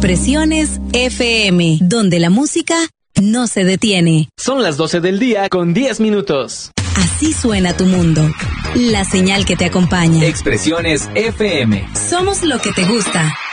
Expresiones FM, donde la música no se detiene. Son las 12 del día con 10 minutos. Así suena tu mundo. La señal que te acompaña. Expresiones FM. Somos lo que te gusta.